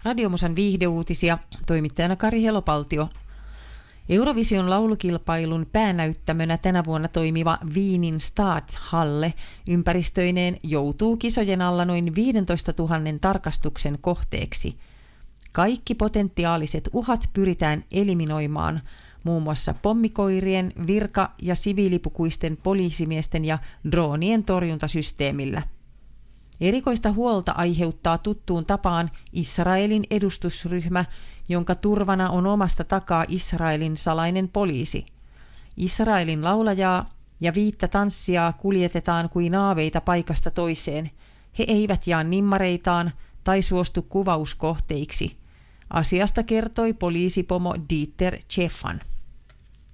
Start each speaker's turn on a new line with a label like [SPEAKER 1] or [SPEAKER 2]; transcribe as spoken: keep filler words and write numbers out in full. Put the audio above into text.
[SPEAKER 1] Radiomusan viihdeuutisia, toimittajana Kari Helopaltio. Eurovision laulukilpailun päänäyttämönä tänä vuonna toimiva Wienin Staatshalle ympäristöineen joutuu kisojen alla noin viisitoistatuhatta tarkastuksen kohteeksi. Kaikki potentiaaliset uhat pyritään eliminoimaan, muun muassa pommikoirien, virka- ja siviilipukuisten poliisimiesten ja droonien torjuntasysteemillä. Erikoista huolta aiheuttaa tuttuun tapaan Israelin edustusryhmä, jonka turvana on omasta takaa Israelin salainen poliisi. Israelin laulajaa ja viittä tanssijaa kuljetetaan kuin aaveita paikasta toiseen. He eivät jaa nimmareitaan tai suostu kuvauskohteiksi. Asiasta kertoi poliisipomo Dieter Cheffan.